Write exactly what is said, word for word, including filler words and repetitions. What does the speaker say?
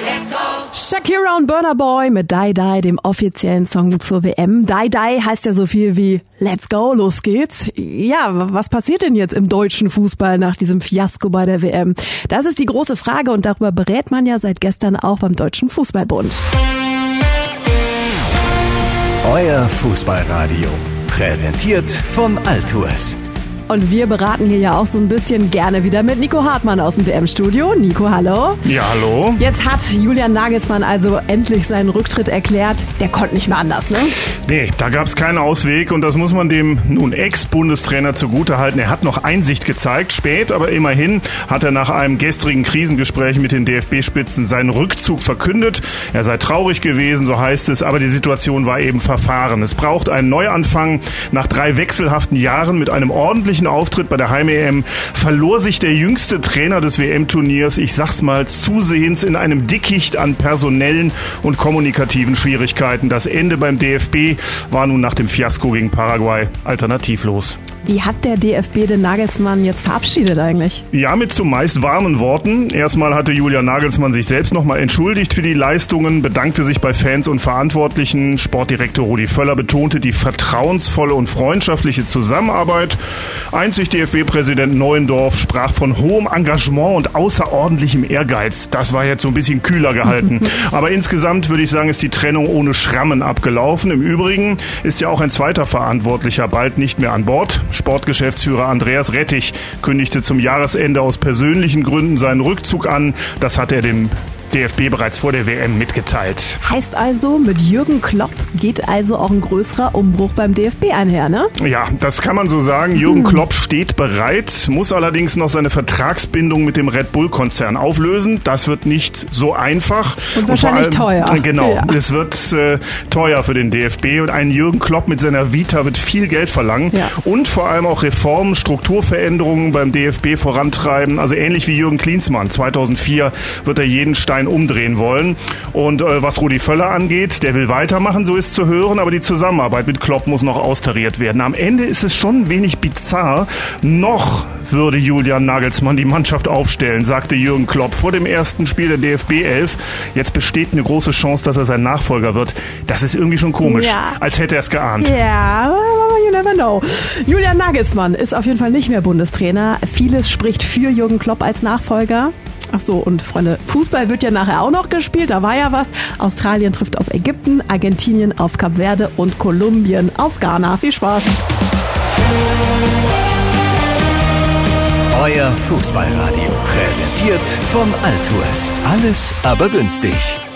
Shakira und Burna Boy mit Die Die, dem offiziellen Song zur W M. Die Die heißt ja so viel wie Let's go, los geht's. Ja, was passiert denn jetzt im deutschen Fußball nach diesem Fiasko bei der W M? Das ist die große Frage und darüber berät man ja seit gestern auch beim Deutschen Fußballbund. Euer Fußballradio, präsentiert von Altours. Und wir beraten hier ja auch so ein bisschen gerne wieder mit Nico Hartmann aus dem W M-Studio. Nico, hallo. Ja, hallo. Jetzt hat Julian Nagelsmann also endlich seinen Rücktritt erklärt. Der konnte nicht mehr anders, ne? Nee, da gab es keinen Ausweg und das muss man dem nun Ex-Bundestrainer zugutehalten. Er hat noch Einsicht gezeigt, spät, aber immerhin hat er nach einem gestrigen Krisengespräch mit den D F B-Spitzen seinen Rückzug verkündet. Er sei traurig gewesen, so heißt es, aber die Situation war eben verfahren. Es braucht einen Neuanfang. Nach drei wechselhaften Jahren mit einem ordentlichen Auftritt bei der Heim-E M verlor sich der jüngste Trainer des W M-Turniers, ich sag's mal, zusehends in einem Dickicht an personellen und kommunikativen Schwierigkeiten. Das Ende beim D F B war nun nach dem Fiasko gegen Paraguay alternativlos. Wie hat der D F B den Nagelsmann jetzt verabschiedet eigentlich? Ja, mit zumeist warmen Worten. Erstmal hatte Julian Nagelsmann sich selbst nochmal entschuldigt für die Leistungen, bedankte sich bei Fans und Verantwortlichen. Sportdirektor Rudi Völler betonte die vertrauensvolle und freundschaftliche Zusammenarbeit. Einzig D F B-Präsident Neuendorf sprach von hohem Engagement und außerordentlichem Ehrgeiz. Das war jetzt so ein bisschen kühler gehalten. Aber insgesamt würde ich sagen, ist die Trennung ohne Schrammen abgelaufen. Im Übrigen ist ja auch ein zweiter Verantwortlicher bald nicht mehr an Bord. Sportgeschäftsführer Andreas Rettich kündigte zum Jahresende aus persönlichen Gründen seinen Rückzug an. Das hat er dem D F B bereits vor der W M mitgeteilt. Heißt also, mit Jürgen Klopp geht also auch ein größerer Umbruch beim D F B einher, ne? Ja, das kann man so sagen. Jürgen hm. Klopp steht bereit, muss allerdings noch seine Vertragsbindung mit dem Red Bull-Konzern auflösen. Das wird nicht so einfach. Und wahrscheinlich und allem, teuer. Genau, ja. Es wird äh, teuer für den D F B und ein Jürgen Klopp mit seiner Vita wird viel Geld verlangen ja. und vor allem auch Reformen, Strukturveränderungen beim D F B vorantreiben. Also ähnlich wie Jürgen Klinsmann. zweitausendvier wird er jeden Stein umdrehen wollen. Und äh, was Rudi Völler angeht, der will weitermachen, so ist zu hören, aber die Zusammenarbeit mit Klopp muss noch austariert werden. Am Ende ist es schon ein wenig bizarr. Noch würde Julian Nagelsmann die Mannschaft aufstellen, sagte Jürgen Klopp vor dem ersten Spiel der D F B elf. Jetzt besteht eine große Chance, dass er sein Nachfolger wird. Das ist irgendwie schon komisch, ja. als hätte er es geahnt. Ja, you never know. Julian Nagelsmann ist auf jeden Fall nicht mehr Bundestrainer. Vieles spricht für Jürgen Klopp als Nachfolger. Ach so, und Freunde, Fußball wird ja nachher auch noch gespielt, da war ja was. Australien trifft auf Ägypten, Argentinien auf Kap Verde und Kolumbien auf Ghana. Viel Spaß. Euer Fußballradio, präsentiert von Altours. Alles aber günstig.